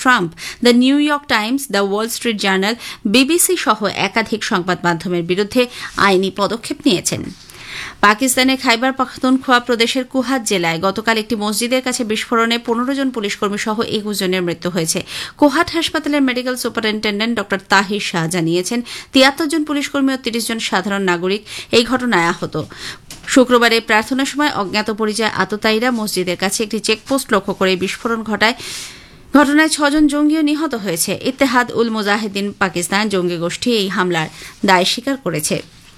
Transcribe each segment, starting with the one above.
Trump the new York Times, the Wall Street journal, BBC সহ একাধিক সংবাদ মাধ্যমের বিরুদ্ধে আইনি পদক্ষেপ নিয়েছেন। পাকিস্তানের খাইবার পাখতুনখোয়া প্রদেশের কুহাত জেলায় গতকাল একটি মসজিদের কাছে বিস্ফোরণে 15 জন পুলিশকর্মী সহ 21 জনের মৃত্যু হয়েছে। কুহাট হাসপাতালের মেডিকেল সুপারিনটেন্ডেন্ট ড তাহির শাহ জানিয়েছেন 73 জন পুলিশকর্মী ও 30 জন সাধারণ নাগরিক এই ঘটনায় আহত। শুক্রবারে প্রার্থনার সময় অজ্ঞাত পরিচয় আততায়ীরা মসজিদের কাছে একটি চেকপোস্ট লক্ষ্য করে বিস্ফোরণ ঘটায়। ঘটনায় 6 জন জঙ্গিও নিহত হয়েছে। ইত্তেহাদ উল মুজাহিদিন পাকিস্তান জঙ্গি গোষ্ঠী এই হামলার দায় স্বীকার করেছে।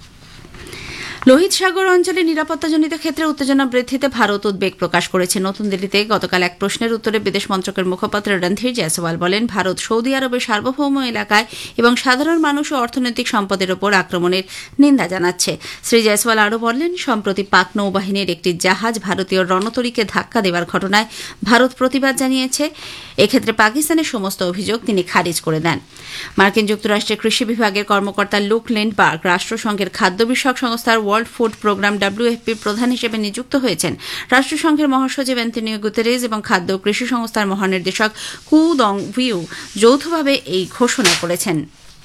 লোহিত সাগর অঞ্চলে নিরাপত্তাজনিত ক্ষেত্রে উত্তেজনা বৃদ্ধিতে ভারত উদ্বেগ প্রকাশ করেছে। নতুন দিল্লিতে গতকাল এক প্রশ্নের উত্তরে বিদেশ মন্ত্রকের মুখপাত্র রণধীর জয়সওয়াল বলেন, ভারত সৌদি আরবের সার্বভৌম এলাকায় এবং সাধারণ মানুষ ও অর্থনৈতিক সম্পদের ওপর আক্রমণের নিন্দা জানাচ্ছে। শ্রী জয়সওয়াল আরও বললেন, সম্প্রতি পাক নৌবাহিনীর একটি জাহাজ ভারতীয় রণতরীকে ধাক্কা দেওয়ার ঘটনায় ভারত প্রতিবাদ জানিয়েছে। এক্ষেত্রে পাকিস্তানের সমস্ত অভিযোগ তিনি খারিজ করে দেন। মার্কিন যুক্তরাষ্ট্রের কৃষি বিভাগের কর্মকর্তা লুক লিন্ডবার্গ রাষ্ট্রসংঘের খাদ্য বিষয়ক সংস্থার ওয়ার্ল্ড ফুড প্রোগ্রাম WFPর প্রধান হিসেবে নিযুক্ত হয়েছেন। রাষ্ট্রসংঘের মহাসচিব অ্যান্তোনিও গুতেরেস এবং খাদ্য ও কৃষি সংস্থার মহানির্দেশক কু দং ভিউ যৌথভাবে এই ঘোষণা করেছেন।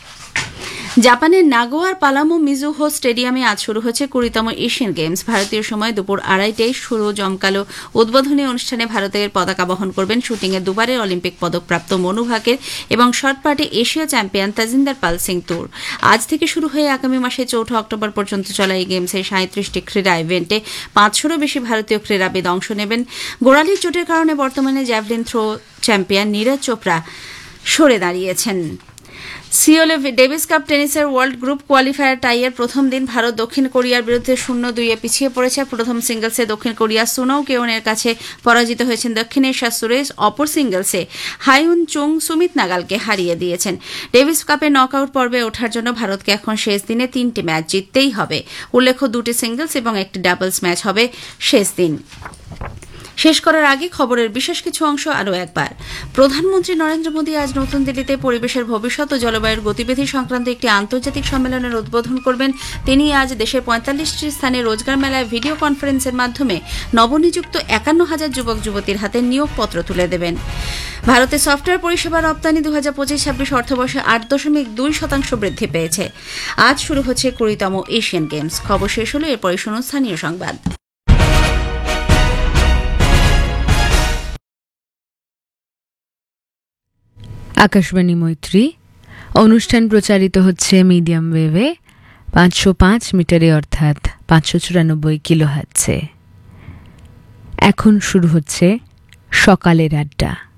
জাপানের নাগোয়ার পালামু মিজুহো স্টেডিয়ামে আজ শুরু হচ্ছে 20তম এশিয়ান গেমস। ভারতীয় সময় দুপুর 2:30টায় শুরু জমকালো উদ্বোধনী অনুষ্ঠানে ভারতের পতাকা বহন করবেন শুটিংয়ে দুবারের অলিম্পিক পদকপ্রাপ্ত মনু ভাকের এবং শর্টপাটে এশীয় চ্যাম্পিয়ন তাজিন্দর পাল সিং তুর। আজ থেকে শুরু হয়ে আগামী মাসে 4 অক্টোবর পর্যন্ত চলা এই গেমসের 37টি ক্রীড়া ইভেন্টে 500রও বেশি ভারতীয় ক্রীড়াবিদ অংশ নেবেন। গোড়ালির চোটের কারণে বর্তমানে javelin throw champion Neeraj Chopra সরে দাঁড়িয়েছেন। সিওলে Davies cup টেনিসের world group qualifier টাইয়ের প্রথম দিন ভারত দক্ষিণ কোরিয়ার বিরুদ্ধে 0-2 পিছিয়ে পড়েছে। প্রথম সিঙ্গলসে দক্ষিণ কোরিয়া সুনৌ কেওনের কাছে পরাজিত হয়েছেন দক্ষিণ এশিয়ার সুরেশ। অপর সিঙ্গলসে হাইউন চুং সুমিত নাগালকে হারিয়ে দিয়েছেন। ডেভিস কাপের নকআউট পর্বে ওঠার জন্য ভারতকে এখন শেষ দিনে 3টি ম্যাচ জিততেই হবে। উল্লেখ্য 2টি সিঙ্গলস এবং একটি ডাবলস ম্যাচ হবে শেষ দিন। শেষ করার আগে খবরের বিশেষ কিছু অংশ আরও একবার। প্রধানমন্ত্রী নরেন্দ্র মোদী আজ নতুন দিল্লিতে পরিবেশের ভবিষ্যৎ ও জলবায়ুর গতিবিধি সংক্রান্ত একটি আন্তর্জাতিক সম্মেলনের উদ্বোধন করবেন। তিনি আজ দেশের 45টি স্থানে রোজগার মেলায় ভিডিও কনফারেন্সের মাধ্যমে নবনিযুক্ত 51,000 যুবক যুবতীর হাতে নিয়োগপত্র তুলে দেবেন। ভারতে সফটওয়্যার পরিষেবা রপ্তানি 2025-26 অর্থবর্ষে 8.2% বৃদ্ধি পেয়েছে। আজ শুরু হচ্ছে 20তম এশিয়ান গেমস। খবর শেষ হলো, এরপরে শুনুন স্থানীয় সংবাদ। আকাশবাণী মৈত্রী অনুষ্ঠান প্রচারিত হচ্ছে মিডিয়াম ওয়েভে 505 মিটারে অর্থাৎ 594 কিলোহার্টজে। এখন শুরু হচ্ছে সকালের আড্ডা।